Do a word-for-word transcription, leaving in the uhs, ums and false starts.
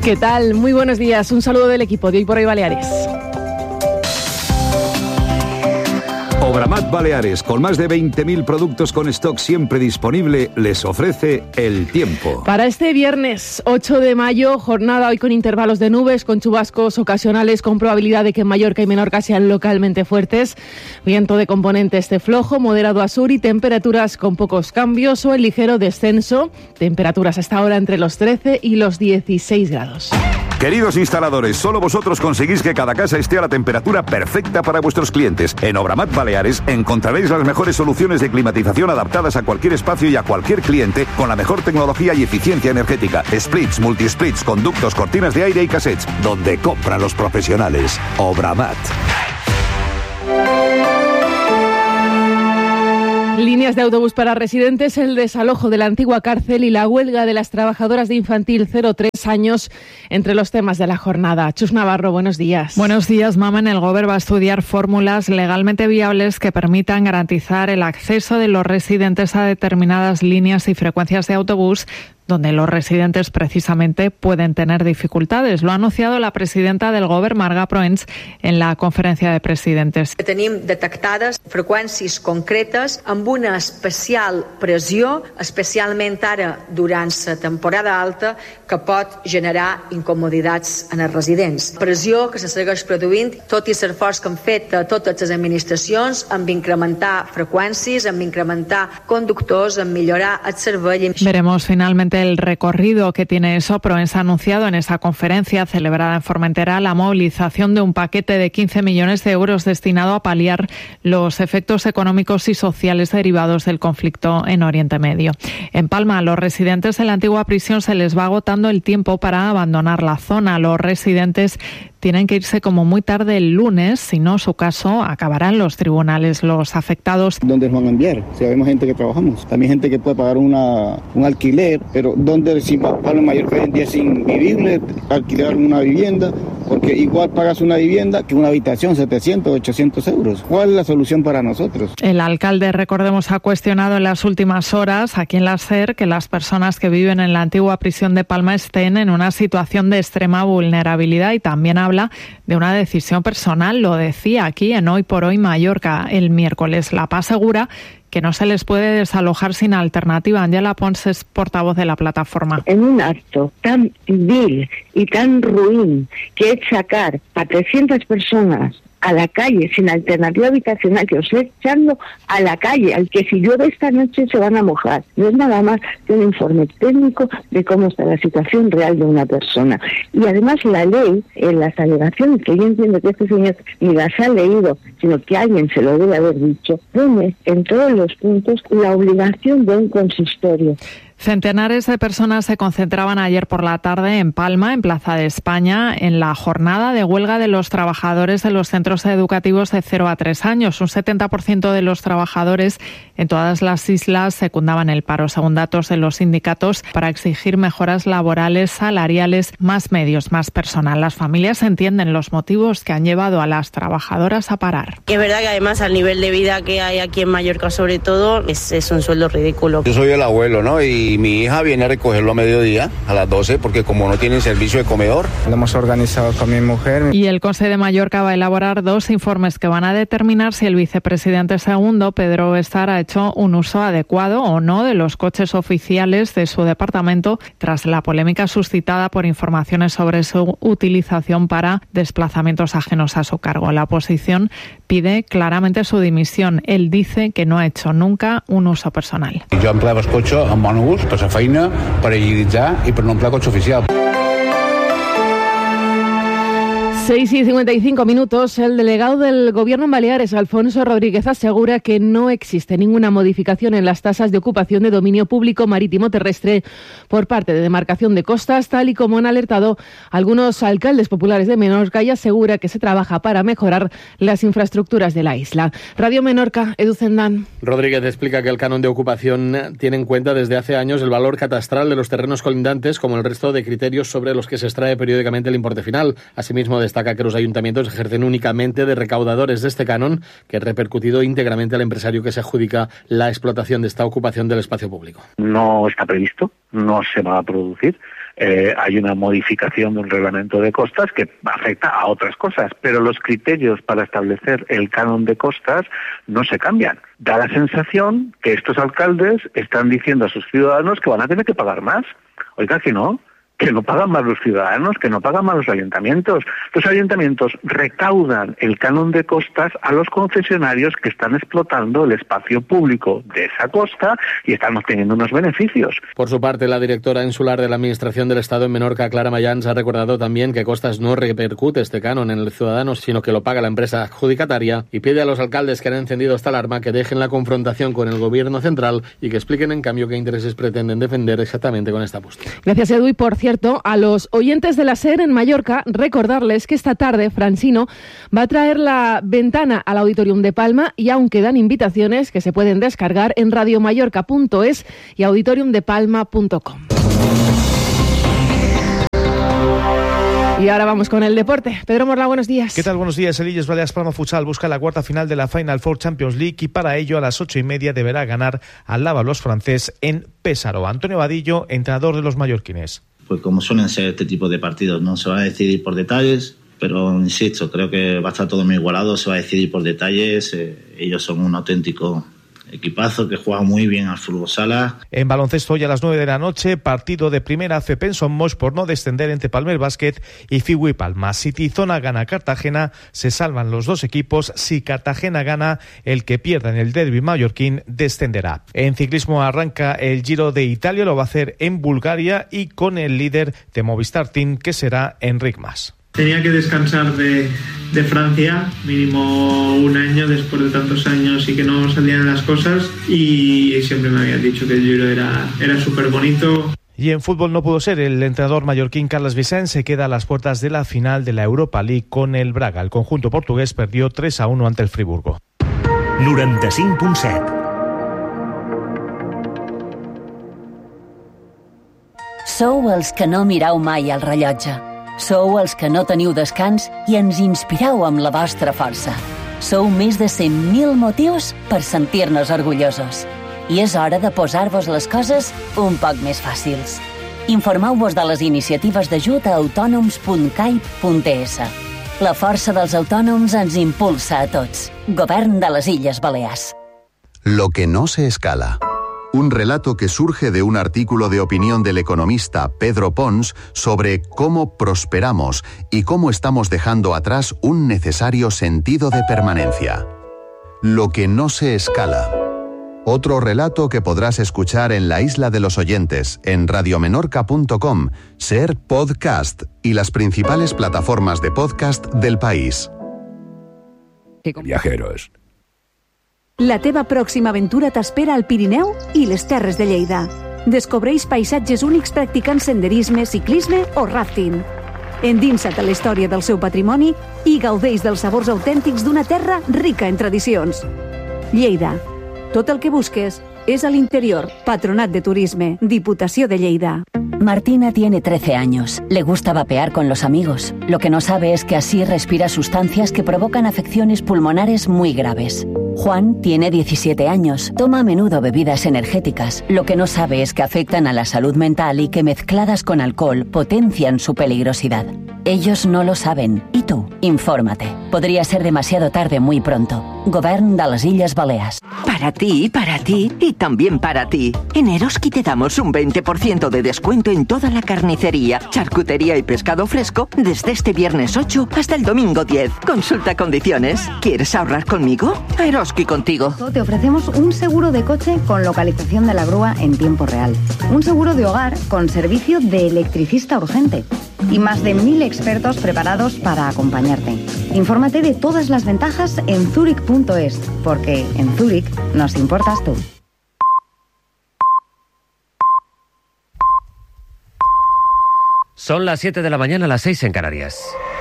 ¿Qué tal? Muy buenos días. Un saludo del equipo de Hoy por Hoy Baleares. Obramat Baleares, con más de veinte mil productos con stock siempre disponible, les ofrece el tiempo. Para este viernes ocho de mayo, jornada hoy con intervalos de nubes, con chubascos ocasionales, con probabilidad de que Mallorca y Menorca sean localmente fuertes. Viento de componente este flojo, moderado a sur y temperaturas con pocos cambios o en ligero descenso. Temperaturas hasta ahora entre los trece y los dieciséis grados. Queridos instaladores, solo vosotros conseguís que cada casa esté a la temperatura perfecta para vuestros clientes. En Obramat Baleares encontraréis las mejores soluciones de climatización adaptadas a cualquier espacio y a cualquier cliente con la mejor tecnología y eficiencia energética. Splits, multisplits, conductos, cortinas de aire y cassettes. Donde compran los profesionales. Obramat. Líneas de autobús para residentes, el desalojo de la antigua cárcel y la huelga de las trabajadoras de infantil cero a tres años entre los temas de la jornada. Chus Navarro, buenos días. Buenos días, Mamen. El Gobierno va a estudiar fórmulas legalmente viables que permitan garantizar el acceso de los residentes a determinadas líneas y frecuencias de autobús donde los residentes precisamente pueden tener dificultades. Lo ha anunciado la presidenta del Govern, Marga Proens, en la conferència de presidentes. Tenim detectades freqüències concretes amb una especial pressió, especialment ara durant la temporada alta, que pot generar incomoditats en els residents. Pressió que se segueix produint, tot i l'esforç que han fet totes les administracions, amb incrementar freqüències, amb incrementar conductors, amb millorar el servei. Veremos finalmente el recorrido que tiene eso. Proens ha anunciado en esa conferencia celebrada en Formentera la movilización de un paquete de quince millones de euros destinado a paliar los efectos económicos y sociales derivados del conflicto en Oriente Medio. En Palma, a los residentes de la antigua prisión se les va agotando el tiempo para abandonar la zona. Los residentes tienen que irse como muy tarde el lunes, si no, su caso acabará en los tribunales. Los afectados... ¿Dónde nos van a enviar? Si vemos gente que trabajamos, también gente que puede pagar una, un alquiler, pero ¿dónde si Palma Mallorca hoy en día es invivible alquilar una vivienda? Porque igual pagas una vivienda que una habitación, setecientos, ochocientos euros. ¿Cuál es la solución para nosotros? El alcalde, recordemos, ha cuestionado en las últimas horas aquí en la SER que las personas que viven en la antigua prisión de Palma estén en una situación de extrema vulnerabilidad y también habla de una decisión personal. Lo decía aquí en Hoy por Hoy Mallorca el miércoles. La Paz asegura que no se les puede desalojar sin alternativa. Ángela Pons es portavoz de la plataforma. En un acto tan vil y tan ruin que es sacar a trescientas personas a la calle sin alternativa habitacional, que os estoy echando a la calle, al que si llueve esta noche se van a mojar. No es nada más que un informe técnico de cómo está la situación real de una persona. Y además la ley, en las alegaciones, que yo entiendo que este señor ni las ha leído, sino que alguien se lo debe haber dicho, pone en todos los puntos la obligación de un consistorio. Centenares de personas se concentraban ayer por la tarde en Palma, en Plaza de España, en la jornada de huelga de los trabajadores de los centros educativos de cero a tres años. Un setenta por ciento de los trabajadores en todas las islas secundaban el paro, según datos de los sindicatos, para exigir mejoras laborales, salariales, más medios, más personal. Las familias entienden los motivos que han llevado a las trabajadoras a parar. Es verdad que además al nivel de vida que hay aquí en Mallorca, sobre todo, es, es un sueldo ridículo. Yo soy el abuelo, ¿no? Y Y mi hija viene a recogerlo a mediodía, a las doce, porque como no tienen servicio de comedor. Lo hemos organizado con mi mujer. Y el Consejo de Mallorca va a elaborar dos informes que van a determinar si el vicepresidente segundo, Pedro Bestar, ha hecho un uso adecuado o no de los coches oficiales de su departamento tras la polémica suscitada por informaciones sobre su utilización para desplazamientos ajenos a su cargo. La oposición pide claramente su dimisión. Él dice que no ha hecho nunca un uso personal. Jo empleava el cotxe en bon ús per la feina, per agilitzar i per no emplear cotxe oficial. seis y cincuenta y cinco minutos. El delegado del Gobierno en Baleares, Alfonso Rodríguez, asegura que no existe ninguna modificación en las tasas de ocupación de dominio público marítimo terrestre por parte de Demarcación de Costas, tal y como han alertado algunos alcaldes populares de Menorca, y asegura que se trabaja para mejorar las infraestructuras de la isla. Radio Menorca, Edu Zendán. Rodríguez explica que el canon de ocupación tiene en cuenta desde hace años el valor catastral de los terrenos colindantes, como el resto de criterios sobre los que se extrae periódicamente el importe final. Asimismo, destaca destaca que los ayuntamientos ejercen únicamente de recaudadores de este canon, que ha repercutido íntegramente al empresario que se adjudica la explotación de esta ocupación del espacio público. No está previsto, no se va a producir. Eh, hay una modificación de un reglamento de costas que afecta a otras cosas, pero los criterios para establecer el canon de costas no se cambian. Da la sensación que estos alcaldes están diciendo a sus ciudadanos que van a tener que pagar más. Oiga, que no. Que no pagan más los ciudadanos, que no pagan más los ayuntamientos. Los ayuntamientos recaudan el canon de costas a los concesionarios que están explotando el espacio público de esa costa y están obteniendo unos beneficios. Por su parte, la directora insular de la Administración del Estado en Menorca, Clara Mayans, ha recordado también que Costas no repercute este canon en el ciudadano, sino que lo paga la empresa adjudicataria, y pide a los alcaldes que han encendido esta alarma que dejen la confrontación con el gobierno central y que expliquen en cambio qué intereses pretenden defender exactamente con esta postura. Gracias, Edu. Y por cierto, a los oyentes de la SER en Mallorca, recordarles que esta tarde Francino va a traer la ventana al Auditorium de Palma y aún quedan invitaciones que se pueden descargar en radiomallorca punto es y auditorium de palma punto com. Y ahora vamos con el deporte. Pedro Morla, buenos días. ¿Qué tal? Buenos días. El Illes Balears Palma Futsal busca la cuarta final de la Final Four Champions League y para ello a las ocho y media deberá ganar al Lávalos francés en Pésaro. Antonio Vadillo, entrenador de los mallorquines. Pues como suelen ser este tipo de partidos, no se va a decidir por detalles, pero insisto, creo que va a estar todo muy igualado, se va a decidir por detalles. Eh, ellos son un auténtico equipazo que juega muy bien al fútbol sala. En baloncesto hoy a las nueve de la noche, partido de primera C P en Somos por no descender entre Palmer Basket y Figui Palma. Si Tizona gana Cartagena, se salvan los dos equipos. Si Cartagena gana, el que pierda en el derbi mallorquín descenderá. En ciclismo arranca el Giro de Italia, lo va a hacer en Bulgaria y con el líder de Movistar Team, que será Enric Mas. Tenía que descansar de, de Francia, mínimo un año después de tantos años y que no salían las cosas, y siempre me habían dicho que el Giro era, era súper bonito. Y en fútbol no pudo ser. El entrenador mallorquín Carles Vicent se queda a las puertas de la final de la Europa League con el Braga. El conjunto portugués perdió tres a uno ante el Friburgo. noranta-cinc punt set. Sou els que no mireu mai el rellotge. Sou els que no teniu descans i ens inspireu amb la vostra força. Sou més de cent mil motius per sentir-nos orgullosos. I és hora de posar-vos les coses un poc més fàcils. Informeu-vos de les iniciatives d'ajut a autònoms punt caip punt es. La força dels autònoms ens impulsa a tots. Govern de les Illes Balears. Lo que no se escala. Un relato que surge de un artículo de opinión del economista Pedro Pons sobre cómo prosperamos y cómo estamos dejando atrás un necesario sentido de permanencia. Lo que no se escala. Otro relato que podrás escuchar en La Isla de los Oyentes, en radiomenorca punto com, SER Podcast y las principales plataformas de podcast del país. Viajeros. La teva pròxima aventura t'espera al Pirineu i les Terres de Lleida. Descobreix paisatges únics practicant senderisme, ciclisme o rafting. Endinsa't a la història del seu patrimoni i gaudeix dels sabors autèntics d'una terra rica en tradicions. Lleida. Tot el que busques es al interior. Patronat de Turisme, Diputació de Lleida. Martina tiene trece años. Le gusta vapear con los amigos. Lo que no sabe es que así respira sustancias que provocan afecciones pulmonares muy graves. Juan tiene diecisiete años. Toma a menudo bebidas energéticas. Lo que no sabe es que afectan a la salud mental y que mezcladas con alcohol potencian su peligrosidad. Ellos no lo saben. ¿Y tú? Infórmate. Podría ser demasiado tarde muy pronto. Govern de las Illes Balears. Para ti, para ti y también para ti. En Eroski te damos un veinte por ciento de descuento en toda la carnicería, charcutería y pescado fresco desde este viernes ocho hasta el domingo diez. Consulta condiciones. ¿Quieres ahorrar conmigo? Eroski contigo. Te ofrecemos un seguro de coche con localización de la grúa en tiempo real. Un seguro de hogar con servicio de electricista urgente. Y más de mil expertos preparados para acompañarte. Infórmate de todas las ventajas en zurich punto es, porque en Zurich nos importas tú. Son las siete de la mañana, las seis en Canarias.